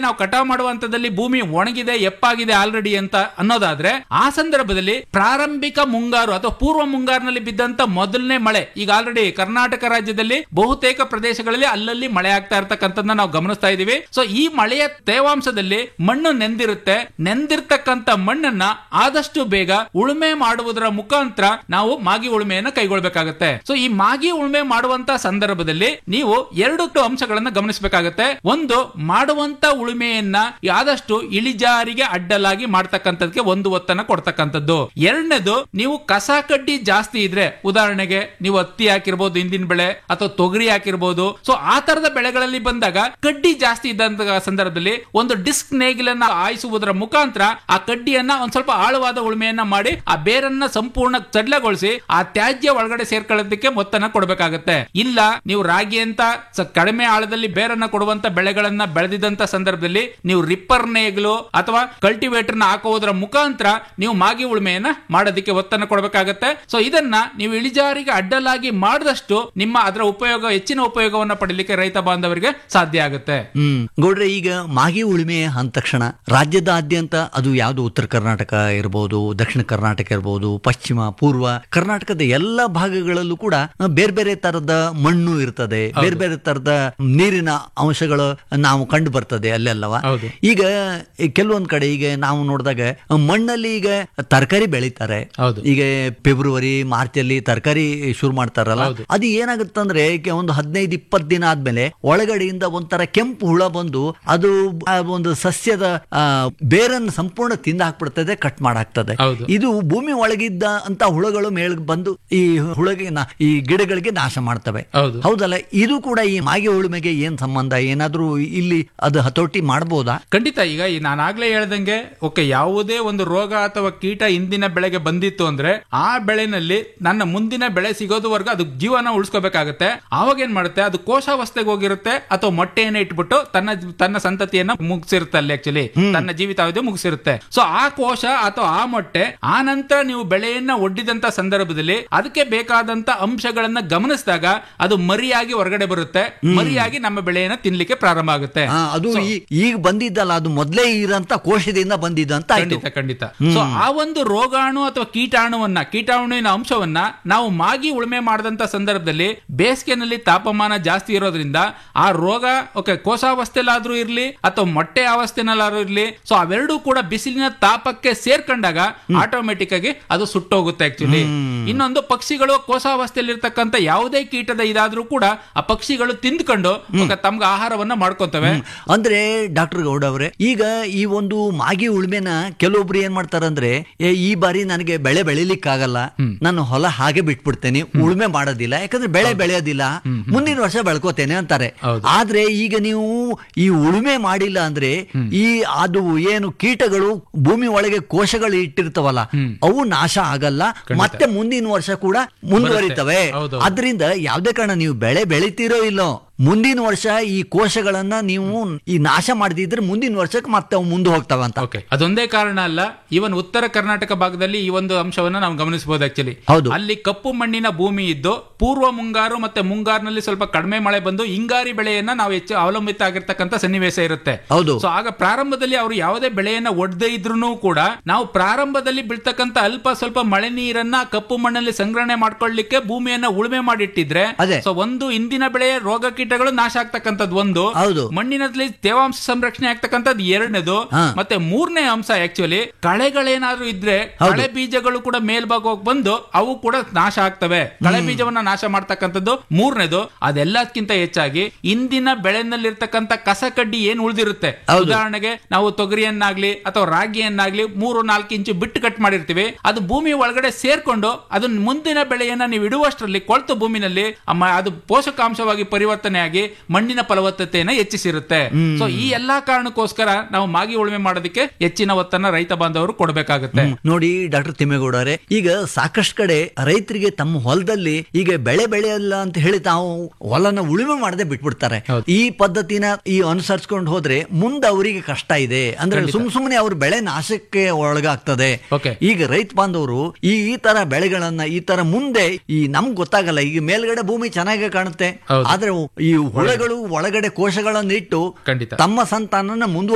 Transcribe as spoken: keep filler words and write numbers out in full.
ನಾವು ಕಟಾವ್ ಮಾಡುವ ಹಂತದಲ್ಲಿ ಭೂಮಿ ಒಣಗಿದೆ, ಎಪ್ಪಾಗಿದೆ ಆಲ್ರೆಡಿ ಅಂತ ಅನ್ನೋದಾದ್ರೆ ಆ ಸಂದರ್ಭದಲ್ಲಿ ಪ್ರಾರಂಭಿಕ ಮುಂಗಾರು ಅಥವಾ ಪೂರ್ವ ಮುಂಗಾರಿನಲ್ಲಿ ಬಿದ್ದಂತ ಮೊದಲನೇ ಮಳೆ, ಈಗ ಆಲ್ರೆಡಿ ಕರ್ನಾಟಕ ರಾಜ್ಯದಲ್ಲಿ ಬಹುತೇಕ ಪ್ರದೇಶಗಳಲ್ಲಿ ಅಲ್ಲಲ್ಲಿ ಮಳೆ ಆಗ್ತಾ ಇರ್ತಕ್ಕಂಥದ್ದನ್ನ ನಾವು ಗಮನಿಸ್ತಾ ಇದೀವಿ. ಸೊ ಈ ಮಳೆಯ ತೇವಾಂಶದಲ್ಲಿ ಮಣ್ಣು ನೆಂದಿರುತ್ತೆ. ನೆಂದಿರ್ತಕ್ಕಂಥ ಮಣ್ಣನ್ನ ಆದಷ್ಟು ಬೇಗ ಉಳುಮೆ ಮಾಡುವುದರ ಮುಖಾಂತರ ನಾವು ಮಾಗಿ ಉಳುಮೆಯನ್ನ ಕೈಗೊಳ್ಳಬೇಕಾಗುತ್ತೆ. ಸೊ ಈ ಮಾಗಿ ಉಳುಮೆ ಮಾಡುವಂತ ಸಂದರ್ಭದಲ್ಲಿ ನೀವು ಎರಡು ಅಂಶಗಳನ್ನ ಗಮನಿಸಬೇಕಾಗುತ್ತೆ. ಒಂದು, ಮಾಡುವಂತ ಉಳುಮೆಯನ್ನ ಆದಷ್ಟು ಇಳಿಜಾರಿಗೆ ಅಡ್ಡಲಾಗಿ ಮಾಡ್ತಕ್ಕಂಥದಕ್ಕೆ ಒಂದು ಒತ್ತನ್ನ ಕೊಡ್ತಕ್ಕಂಥದ್ದು. ಎರಡನೇದು, ನೀವು ಕಸ ಕಡ್ಡಿ ಜಾಸ್ತಿ ಇದ್ರೆ, ಉದಾಹರಣೆಗೆ ನೀವು ಹತ್ತಿ ಹಾಕಿರ್ಬೋದು, ಹಿಂದಿನ ಬೆಳೆ ಅಥವಾ ತೊಗರಿ ಹಾಕಿರ್ಬೋದು, ಸೊ ಆ ತರದ ಬೆಳೆಗಳಲ್ಲಿ ಬಂದಾಗ ಕಡ್ಡಿ ಜಾಸ್ತಿ ಇದ್ದಂತ ಸಂದರ್ಭದಲ್ಲಿ ಒಂದು ಡಿಸ್ಕ್ ನೇಗಿಲನ್ನ ಆಯಿಸುವುದರ ಮುಖಾಂತರ ಆ ಕಡ್ಡಿಯನ್ನ ಒಂದ್ ಸ್ವಲ್ಪ ಆಳವಾದ ಉಳುಮೆಯನ್ನ ಮಾಡಿ ಆ ಬೇರನ್ನ ಸಂಪೂರ್ಣ ಸಡ್ಲಗೊಳಿಸಿ ಆ ತ್ಯಾಜ್ಯ ಒಳಗಡೆ ಸೇರ್ಕೊಳ್ಳೋದಕ್ಕೆ ಮೊತ್ತನ ಕೊಡಬೇಕಾಗುತ್ತೆ. ಇಲ್ಲ ನೀವು ರಾಗಿ ಅಂತ ಕಡಿಮೆ ಆಳದಲ್ಲಿ ಬೇರನ್ನ ಕೊಡುವಂತ ಬೆಳೆಗಳನ್ನ ಬೆಳೆದಿದ್ದಂತ ಸಂದರ್ಭದಲ್ಲಿ ನೀವು ರಿಪ್ಪರ್ ನೇಗಿಲು ಅಥವಾ ಕಲ್ಟಿವೇಟರ್ ನ ಹಾಕುವುದರ ಮುಖಾಂತರ ನೀವು ಮಾಗಿ ಉಳುಮೆಯನ್ನ ಮಾಡೋದಕ್ಕೆ ಒತ್ತನ್ನು ಕೊಡಬೇಕಾಗುತ್ತೆ. ಸೊ ಇದನ್ನ ನೀವು ಇಳಿಜಾರಿಗೆ ಅಡ್ಡಲಾಗಿ ಮಾಡಿದಷ್ಟು ನಿಮ್ಮ ಅದರ ಉಪಯೋಗ, ಹೆಚ್ಚಿನ ಉಪಯೋಗವನ್ನ ಪಡೆಯಲಿಕ್ಕೆ ರೈತ ಬಾಂಧವರಿಗೆ ಸಾಧ್ಯ ಆಗುತ್ತೆ. ಹ್ಮ್ ಗೌಡ್ರೆ, ಈಗ ಮಾಗಿ ಉಳುಮೆ ಅಂದ ತಕ್ಷಣ ರಾಜ್ಯದಾದ್ಯಂತ ಅದು ಯಾವುದು ಉತ್ತರ ಕರ್ನಾಟಕ ಇರಬಹುದು, ದಕ್ಷಿಣ ಕರ್ನಾಟಕ ಇರಬಹುದು, ಪಶ್ಚಿಮ ಪೂರ್ವ ಕರ್ನಾಟಕದ ಎಲ್ಲ ಭಾಗಗಳಲ್ಲೂ ಕೂಡ ಬೇರೆ ಬೇರೆ ತರದ ಮಣ್ಣು ಇರ್ತದೆ, ಬೇರೆ ಬೇರೆ ತರದ ನೀರಿನ ಅಂಶಗಳು ನಾವು ಕಂಡು ಬರ್ತದೆ ಅಲ್ಲೆಲ್ಲವ. ಈಗ ಕೆಲವೊಂದ್ ಕಡೆ ಈಗ ನಾವು ನೋಡಿದಾಗ ಮಣ್ಣಲ್ಲಿ ಈಗ ತರಕಾರಿ ಬೆಳಿತಾರೆ. ಈಗ ಫೆಬ್ರವರಿ ಮಾರ್ಚ್ ಅಲ್ಲಿ ತರಕಾರಿ ಶುರು ಮಾಡ್ತಾರಲ್ಲ, ಅದು ಏನಾಗುತ್ತಂದ್ರೆ ಒಂದು ಹದಿನೈದು ಇಪ್ಪತ್ತು ದಿನ ಆದ್ಮೇಲೆ ಒಳಗಡೆಯಿಂದ ಒಂಥರ ಕೆಂಪು ಹುಳ ಬಂದು ಅದು ಒಂದು ಸಸ್ಯದ ಬೇರನ್ನು ಸಂಪೂರ್ಣ ತಿಂದ ಹಾಕ್ಬಿಡ್ತದೆ, ಕಟ್ ಮಾಡಾಕ್ತದೆ. ಇದು ಭೂಮಿ ಒಳಗಿದ್ದ ಅಂತ ಹುಳಗಳು ಮೇಲ್ ಬಂದು ಈ ಹುಳಗೆ ಈ ಗಿಡಗಳಿಗೆ ನಾಶ ಮಾಡ್ತವೆ. ಹೌದಲ್ಲ? ಇದು ಕೂಡ ಈ ಮಾಗಿ ಉಳುಮೆಗೆ ಏನ್ ಸಂಬಂಧ? ಏನಾದ್ರೂ ಇಲ್ಲಿ ಅದು ಹತೋಟಿ ಮಾಡಬಹುದಾ? ಖಂಡಿತ. ಈಗ ನಾನು ಆಗ್ಲೇ ಹೇಳ್ದಂಗೆ, ಓಕೆ, ಯಾವುದೇ ಒಂದು ರೋಗ ಅಥವಾ ಕೀಟ ಇಂದಿನ ಬೆಳೆಗೆ ಬಂದಿತ್ತು ಅಂದ್ರೆ ಆ ಬೆಳೆನಲ್ಲಿ ನನ್ನ ಮುಂದಿನ ಬೆಳೆ ಸಿಗೋದುವರೆಗೂ ಅದು ಜೀವನ ಉಳಿಸ್ಕೋಬೇಕಾಗತ್ತೆ. ಆವಾಗ ಏನ್ ಮಾಡುತ್ತೆ, ಅದು ಕೋಶಾವಸ್ಥೆಗೆ ಹೋಗಿರುತ್ತೆ ಅಥವಾ ಮೊಟ್ಟೆಯನ್ನ ಇಟ್ಬಿಟ್ಟು ತನ್ನ ತನ್ನ ಸಂತತಿಯನ್ನ ಮುಗಿಸಿರುತ್ತೆ. ಅಲ್ಲಿ ಆಕ್ಚುಲಿ ತನ್ನ ಜೀವಿತಾವಧಿ ಮುಗಿಸಿರುತ್ತೆ. ಸೊ ಆ ಕೋಶ ಅಥವಾ ಆ ಮೊಟ್ಟೆ ಆ ನಂತರ ನೀವು ಬೆಳೆಯನ್ನ ಒಡ್ಡಿದಂತ ಸಂದರ್ಭದಲ್ಲಿ ಅದಕ್ಕೆ ಬೇಕಾದಂತ ಅಂಶಗಳನ್ನ ಗಮನಿಸಿದಾಗ ಅದು ಮರಿಯಾಗಿ ಹೊರಗಡೆ ಬರುತ್ತೆ. ಮರಿಯಾಗಿ ನಮ್ಮ ಬೆಳೆಯನ್ನ ತಿನ್ಲಿಕ್ಕೆ ಪ್ರಾರಂಭ ಆಗುತ್ತೆ. ಅದು ಈಗ ಬಂದಿದ್ದಲ್ಲ, ಅದು ಮೊದಲೇ ಇರಂತ ಕೋಶದಿಂದ ಬಂದಿದ್ದಂತ. ಖಂಡಿತ ಖಂಡಿತ. ಸೊ ಆ ಒಂದು ರೋಗಾಣು ಅಥವಾ ಕೀಟಾಣುವನ್ನ ಕೀಟಾಣುವಿನ ಅಂಶವನ್ನ ನಾವು ಮಾಗಿ ಉಳುಮೆ ಮಾಡಿದಂತ ಸಂದರ್ಭದಲ್ಲಿ ಬೇಸಿಗೆನಲ್ಲಿ ತಾಪಮಾನ ಜಾಸ್ತಿ ಇರೋದ್ರಿಂದ ಆ ರೋಗ ಓಕೆ ಕೋಶಾವಸ್ಥೆಲಾದ್ರೂ ಇರ್ಲಿ ಅಥವಾ ಮೊಟ್ಟೆ ಅವಸ್ಥೆನಲ್ಲಾದ್ರೂ ಇರ್ಲಿ, ಸೊ ಅವೆರಡೂ ಕೂಡ ಬಿಸಿಲಿನ ತಾಪಕ್ಕೆ ಸೇರ್ಕೊಂಡಾಗ ಆಟೋಮೆಟಿಕ್ ಆಗಿ ಅದು ಸುಟ್ಟೋಗುತ್ತೆ ಆಕ್ಚುಲಿ. ಇನ್ನೊಂದು, ಪಕ್ಷಿಗಳು ಕೋಶಾವಸ್ಥೆಯಲ್ಲಿ ಇರ್ತಕ್ಕಂಥ ಯಾವುದೇ ಕೀಟದ ಇದಾದ್ರೂ ಕೂಡ ಆ ಪಕ್ಷಿಗಳು ತಿಂದ್ಕೊಂಡು ತಮ್ಗೆ ಆಹಾರವನ್ನ ಮಾಡ್ಕೊಂತವೆ. ಅಂದ್ರೆ ಡಾಕ್ಟರ್ ಗೌಡ ಅವರೇ, ಈಗ ಈ ಒಂದು ಮಾಗಿ ಉಳುಮೆನ ಕೆಲವೊಬ್ರು ಏನ್ ಮಾಡ್ತಾರಂದ್ರೆ, ಈ ಬಾರಿ ನನಗೆ ಬೆಳೆ ಬೆಳಿಲಿಕ್ಕಾಗಲ್ಲ, ನಾನು ಹೊಲ ಹಾಗೆ ಬಿಟ್ಬಿಡ್ತೇನೆ, ಉಳುಮೆ ಮಾಡೋದಿಲ್ಲ, ಯಾಕಂದ್ರೆ ಬೆಳೆ ಬೆಳೆಯೋದಿಲ್ಲ, ಮುಂದಿನ ವರ್ಷ ಬೆಳ್ಕೋತೇನೆ ಅಂತಾರೆ. ಆದ್ರೆ ಈಗ ನೀವು ಈ ಉಳುಮೆ ಮಾಡಿಲ್ಲ ಅಂದ್ರೆ ಈ ಅದು ಏನು ಕೀಟಗಳು ಭೂಮಿ ಒಳಗೆ ಕೋಶಗಳು ಇಟ್ಟಿರ್ತವಲ್ಲ, ಅವು ನಾಶ ಆಗಲ್ಲ, ಮತ್ತೆ ಮುಂದಿನ ವರ್ಷ ಕೂಡ ಮುಂದುವರಿತವೆ. ಅದರಿಂದ ಯಾವ್ದೇ ಕಾರಣ ನೀವು ಬೆಳೆ ಬೆಳಿತೀರೋ ಇಲ್ಲೋ, ಮುಂದಿನ ವರ್ಷ ಈ ಕೋಶಗಳನ್ನ ನೀವು ಈ ನಾಶ ಮಾಡದಿದ್ರೆ ಮುಂದಿನ ವರ್ಷಕ್ಕೆ ಮತ್ತೆ ಮುಂದೆ ಹೋಗ್ತಾವ ಅಂತ. ಅದೊಂದೇ ಕಾರಣ ಅಲ್ಲ, ಇವನ್ ಉತ್ತರ ಕರ್ನಾಟಕ ಭಾಗದಲ್ಲಿ ಈ ಒಂದು ಅಂಶವನ್ನ ನಾವು ಗಮನಿಸಬಹುದು ಆಕ್ಚುಲಿ. ಅಲ್ಲಿ ಕಪ್ಪು ಮಣ್ಣಿನ ಭೂಮಿ ಇದ್ದು ಪೂರ್ವ ಮುಂಗಾರು ಮತ್ತೆ ಮುಂಗಾರಿನಲ್ಲಿ ಸ್ವಲ್ಪ ಕಡಿಮೆ ಮಳೆ ಬಂದು ಹಿಂಗಾರಿ ಬೆಳೆಯನ್ನ ನಾವು ಹೆಚ್ಚು ಅವಲಂಬಿತ ಆಗಿರ್ತಕ್ಕಂಥ ಸನ್ನಿವೇಶ ಇರುತ್ತೆ. ಸೊ ಆಗ ಪ್ರಾರಂಭದಲ್ಲಿ ಅವರು ಯಾವುದೇ ಬೆಳೆಯನ್ನ ಒಡ್ದೇ ಇದ್ರು ಕೂಡ ನಾವು ಪ್ರಾರಂಭದಲ್ಲಿ ಬೀಳ್ತಕ್ಕಂಥ ಅಲ್ಪ ಸ್ವಲ್ಪ ಮಳೆ ನೀರನ್ನ ಕಪ್ಪು ಮಣ್ಣಲ್ಲಿ ಸಂಗ್ರಹಣೆ ಮಾಡ್ಕೊಳ್ಳಿಕ್ಕೆ ಭೂಮಿಯನ್ನ ಉಳುಮೆ ಮಾಡಿಟ್ಟಿದ್ರೆ ಸೊ ಒಂದು ಇಂದಿನ ಬೆಳೆಯ ರೋಗ ಕೀಟಗಳು ನಾಶ ಆಗ್ತಕ್ಕಂಥದ್ದು ಒಂದು, ಮಣ್ಣಿನಲ್ಲಿ ತೇವಾಂಶ ಸಂರಕ್ಷಣೆ ಆಗ್ತಕ್ಕಂಥದ್ದು ಎರಡನೇದು, ಮತ್ತೆ ಮೂರನೇ ಅಂಶ ಆಕ್ಚುಲಿ ಕಳೆಗಳೇನಾದ್ರೂ ಇದ್ರೆ ಕಳೆ ಬೀಜಗಳು ಕೂಡ ಮೇಲ್ಭಾಗ ಹೋಗಿ ಬಂದು ಅವು ಕೂಡ ನಾಶ ಆಗ್ತವೆ. ಕಳೆ ಬೀಜವನ್ನ ನಾಶ ಮಾಡ್ತಕ್ಕಂಥದ್ದು ಮೂರನೇದು. ಅದೆಲ್ಲಕ್ಕಿಂತ ಹೆಚ್ಚಾಗಿ ಇಂದಿನ ಬೆಳೆನಲ್ಲಿರ್ತಕ್ಕಂಥ ಕಸ ಕಡ್ಡಿ ಏನ್ ಉಳಿದಿರುತ್ತೆ, ಉದಾಹರಣೆಗೆ ನಾವು ತೊಗರಿಯನ್ನಾಗ್ಲಿ ಅಥವಾ ರಾಗಿಯನ್ನಾಗ್ಲಿ ಮೂರು ನಾಲ್ಕು ಇಂಚು ಬಿಟ್ಟು ಕಟ್ ಮಾಡಿರ್ತೀವಿ, ಅದು ಭೂಮಿ ಒಳಗಡೆ ಸೇರ್ಕೊಂಡು ಅದನ್ನ ಮುಂದಿನ ಬೆಳೆಯನ್ನ ನೀವು ಇಡುವಷ್ಟರಲ್ಲಿ ಕೊಳ್ತು ಭೂಮಿನಲ್ಲಿ ಅದು ಪೋಷಕಾಂಶವಾಗಿ ಪರಿವರ್ತನೆ ಆಗಿ ಮಣ್ಣಿನ ಫಲವತ್ತತೆಯನ್ನು ಹೆಚ್ಚಿಸಿರುತ್ತೆ. ಸೊ ಈ ಎಲ್ಲಾ ಕಾರಣಕ್ಕೋಸ್ಕರ ನಾವು ಮಾಗಿ ಉಳುಮೆ ಮಾಡೋದಕ್ಕೆ ಹೆಚ್ಚಿನ ಒತ್ತನ್ನ ರೈತ ಬಾಂಧವರು ಕೊಡಬೇಕಾಗುತ್ತೆ. ನೋಡಿ ಡಾಕ್ಟರ್ ತಿಮ್ಮೇಗೌಡರೇ, ಈಗ ಸಾಕಷ್ಟು ಕಡೆ ರೈತರಿಗೆ ತಮ್ಮ ಹೊಲದಲ್ಲಿ ಈಗ ಬೆಳೆ ಬೆಳೆಯಲ್ಲ ಅಂತ ಹೇಳಿ ತಾವು ಹೊಲನ ಉಳುಮೆ ಮಾಡದೆ ಬಿಟ್ಬಿಡ್ತಾರೆ. ಈ ಪದ್ಧತಿನ ಈ ಅನುಸರಿಸಿಕೊಂಡು ಹೋದ್ರೆ ಮುಂದೆ ಅವರಿಗೆ ಕಷ್ಟ ಇದೆ, ಅಂದ್ರೆ ಸುಮ್ ಸುಮ್ಮನೆ ಅವ್ರ ಬೆಳೆ ನಾಶಕ್ಕೆ ಒಳಗಾಗ್ತದೆ. ಈಗ ರೈತ ಬಾಂಧವರು ಈ ಈ ತರ ಬೆಳೆಗಳನ್ನ ಈ ತರ ಮುಂದೆ ಈ ನಮ್ಗೆ ಗೊತ್ತಾಗಲ್ಲ, ಈಗ ಮೇಲ್ಗಡೆ ಭೂಮಿ ಚೆನ್ನಾಗಿ ಕಾಣುತ್ತೆ, ಆದ್ರೆ ಈ ಹುಳಗಳು ಒಳಗಡೆ ಕೋಶಗಳನ್ನ ಇಟ್ಟು ತಮ್ಮ ಸಂತಾನನ ಮುಂದೆ